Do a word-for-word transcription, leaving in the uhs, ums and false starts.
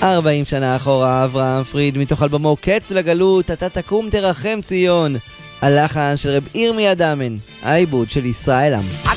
ארבעים שנה אחורה, אברהם פריד מתוך אלבומו קץ לגלות, אתה תקום תרחם ציון, הלחן של רב ירמיה דמן, העיבוד של ישראל עם.